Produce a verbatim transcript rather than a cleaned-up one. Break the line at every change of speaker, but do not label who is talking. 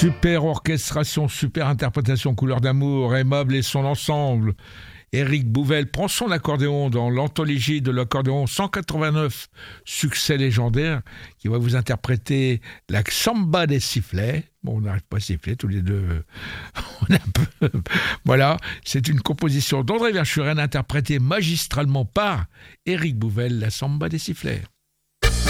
Super orchestration, super interprétation, Couleur d'amour, aimable et son ensemble. Éric Bouvel prend son accordéon dans l'anthologie de l'accordéon cent quatre-vingt-neuf, succès légendaire, qui va vous interpréter la Samba des sifflets. Bon, on n'arrive pas à siffler tous les deux. On est un peu... Voilà, c'est une composition d'André Verschuren interprétée magistralement par Éric Bouvel, la Samba des sifflets.